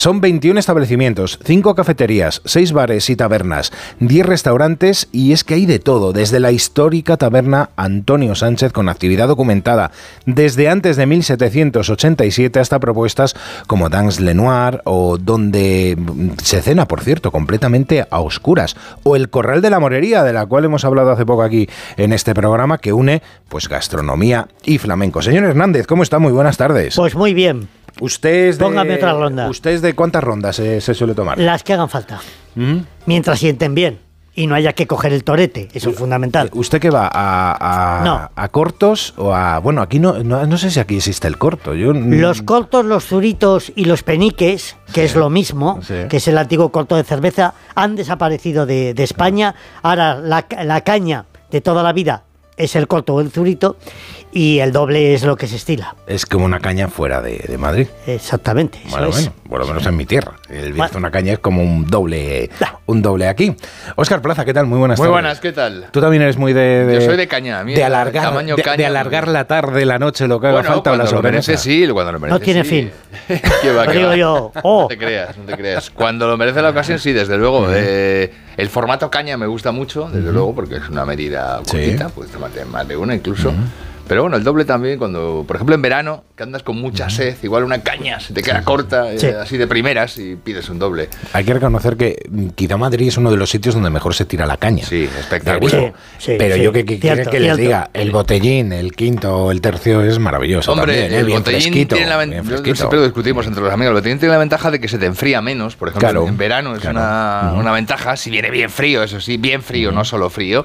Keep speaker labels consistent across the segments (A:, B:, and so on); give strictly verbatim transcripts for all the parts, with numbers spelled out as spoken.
A: Son veintiún establecimientos, cinco cafeterías, seis bares y tabernas, diez restaurantes y es que hay de todo, desde la histórica taberna Antonio Sánchez con actividad documentada desde antes de mil setecientos ochenta y siete hasta propuestas como Dans Le Noir o donde se cena, por cierto, completamente a oscuras, o el Corral de la Morería, de la cual hemos hablado hace poco aquí en este programa, que une pues gastronomía y flamenco. Señor Hernández, ¿cómo está? Muy buenas tardes.
B: Pues muy bien.
A: ¿Usted es de,
B: Póngame otra ronda.
A: ¿Usted es de cuántas rondas se, se suele tomar?
B: Las que hagan falta.
A: ¿Mm?
B: Mientras sienten bien y no haya que coger el torete, eso es fundamental.
A: ¿Usted qué va? ¿A, a,
B: no.
A: a cortos o a...? Bueno, aquí no, no no sé si aquí existe el corto. Yo,
B: los cortos, los zuritos y los peniques, que sí, es lo mismo, sí, que es el antiguo corto de cerveza, han desaparecido de, de España. Ahora la, la caña de toda la vida es el corto o el zurito y el doble es lo que se estila.
A: Es como una caña fuera de, de Madrid.
B: Exactamente.
A: Bueno,
B: eso
A: bueno,
B: es.
A: por lo menos en mi tierra. El Bierzo, una caña es como un doble, un doble aquí. Óscar Plaza, ¿qué tal? Muy buenas
C: muy
A: tardes.
C: Muy buenas, ¿qué tal?
A: Tú también eres muy de... de
C: Yo soy de caña. A mí
A: de alargar,
C: tamaño
A: de,
C: caña,
A: de alargar la tarde, la noche, lo que haga
C: bueno,
A: falta o la sobremesa.
C: Sí, cuando lo merece,
B: no tiene
C: sí.
B: fin.
C: ¿Qué va,
B: lo
C: qué
B: digo
C: va?
B: yo. Oh.
C: No te creas, no te creas. Cuando lo merece la ocasión, sí, desde luego. Uh-huh. eh, el formato caña me gusta mucho, desde uh-huh. luego, porque es una medida cortita, sí, puedes tomarte más de una incluso. Uh-huh. Pero bueno, el doble también, cuando, por ejemplo, en verano, que andas con mucha sed, igual una caña se te queda sí, corta, sí. Eh, así de primeras, y pides un doble.
A: Hay que reconocer que quizá Madrid es uno de los sitios donde mejor se tira la caña.
C: Sí, espectacular.
A: Sí, sí, pero sí, yo que, que, cierto, que les cierto. diga, el botellín, el quinto o el tercio es maravilloso.
C: Hombre,
A: también, ¿eh?
C: el
A: bien
C: botellín
A: fresquito,
C: tiene la ventaja, siempre lo discutimos entre los amigos, el botellín tiene la ventaja de que se te enfría menos, por ejemplo, claro, en verano es claro. una, una ventaja, si viene bien frío, eso sí, bien frío, uh-huh. no solo frío.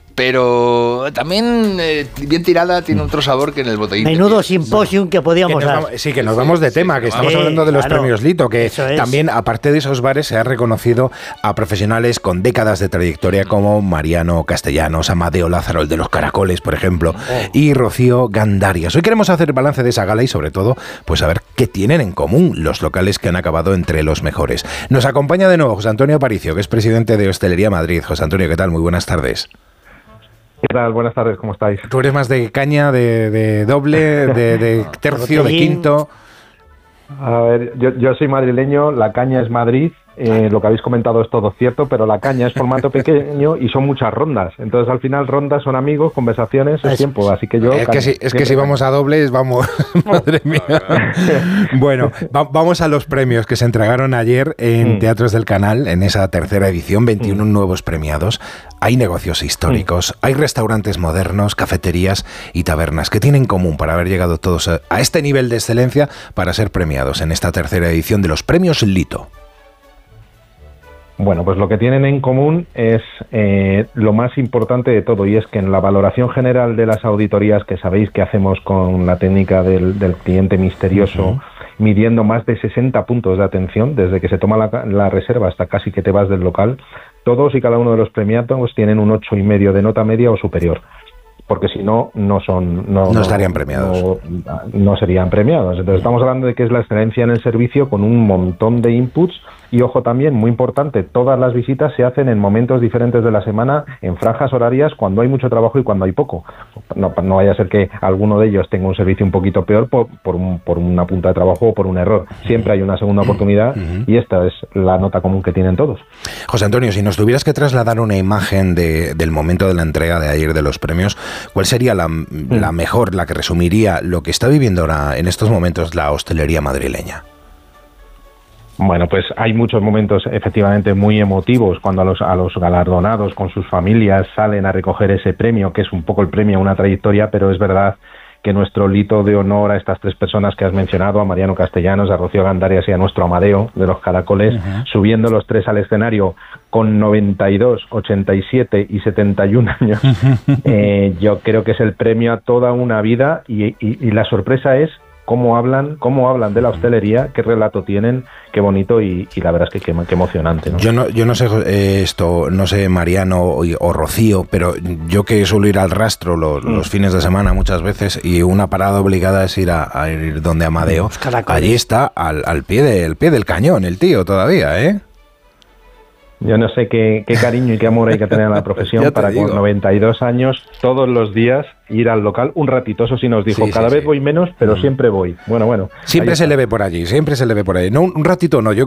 C: Pero también eh, bien tirada tiene otro sabor que en el botellín.
B: Menudo simposium bueno, que podíamos
A: dar. Sí, que nos vamos de tema, sí, que estamos sí, hablando de los claro, premios Lito, que también, aparte de esos bares, se ha reconocido a profesionales con décadas de trayectoria como Mariano Castellanos, Amadeo Lázaro, el de los Caracoles, por ejemplo, oh. y Rocío Gandarias. Hoy queremos hacer balance de esa gala y, sobre todo, pues saber qué tienen en común los locales que han acabado entre los mejores. Nos acompaña de nuevo José Antonio Aparicio, que es presidente de Hostelería Madrid. José Antonio, ¿qué tal? Muy buenas tardes.
D: ¿Qué tal? Buenas tardes, ¿cómo estáis?
A: ¿Tú eres más de caña, de, de doble, de, de tercio, de quinto?
D: A ver, yo, yo soy madrileño, la caña es Madrid, eh, lo que habéis comentado es todo cierto, pero la caña es formato pequeño y son muchas rondas. Entonces, al final, rondas son amigos, conversaciones, es, es tiempo. Así que yo...
A: Es que si, es que si vamos a dobles, vamos... Madre mía. Bueno, va, vamos a los premios que se entregaron ayer en mm. Teatros del Canal, en esa tercera edición, veintiuno mm. nuevos premiados. Hay negocios históricos, mm. hay restaurantes modernos, cafeterías y tabernas que tienen en común para haber llegado todos a, a este nivel de excelencia para ser premiados en esta tercera edición de los premios Lito.
D: Bueno, pues lo que tienen en común es eh, lo más importante de todo, y es que en la valoración general de las auditorías, que sabéis que hacemos con la técnica del, del cliente misterioso, uh-huh. midiendo más de sesenta puntos de atención, desde que se toma la, la reserva hasta casi que te vas del local, todos y cada uno de los premiados tienen un ocho y medio de nota media o superior. Porque si no, no son... No,
A: no estarían premiados.
D: No, no serían premiados. Entonces estamos hablando de que es la excelencia en el servicio con un montón de inputs. Y ojo también, muy importante, todas las visitas se hacen en momentos diferentes de la semana, en franjas horarias, cuando hay mucho trabajo y cuando hay poco. No, no vaya a ser que alguno de ellos tenga un servicio un poquito peor por, por, un, por una punta de trabajo o por un error. Siempre hay una segunda oportunidad y esta es la nota común que tienen todos.
A: José Antonio, si nos tuvieras que trasladar una imagen de, del momento de la entrega de ayer de los premios, ¿cuál sería la, la mejor, la que resumiría lo que está viviendo ahora en estos momentos la hostelería madrileña?
D: Bueno, pues hay muchos momentos efectivamente muy emotivos cuando a los, a los galardonados con sus familias salen a recoger ese premio, que es un poco el premio a una trayectoria, pero es verdad que nuestro Lito de honor a estas tres personas que has mencionado, a Mariano Castellanos, a Rocío Gandarias y a nuestro Amadeo de los Caracoles, uh-huh. subiendo los tres al escenario con noventa y dos, ochenta y siete y setenta y un años, eh, yo creo que es el premio a toda una vida y, y, y la sorpresa es cómo hablan, cómo hablan de la hostelería, qué relato tienen, qué bonito y, y la verdad es que qué, qué emocionante, ¿no?
A: Yo no, yo no sé eh, esto, no sé Mariano o, o Rocío, pero yo que suelo ir al rastro los, mm. los fines de semana muchas veces y una parada obligada es ir a, a ir donde Amadeo. Allí está al, al pie de, al pie del cañón el tío todavía, ¿eh?
D: Yo no sé qué, qué cariño y qué amor hay que tener a la profesión para con noventa y dos años todos los días ir al local un ratito. Eso sí nos dijo, sí, cada sí, vez sí. voy menos, pero mm. siempre voy. Bueno, bueno.
A: Siempre se le ve por allí, siempre se le ve por ahí. No, un ratito no, yo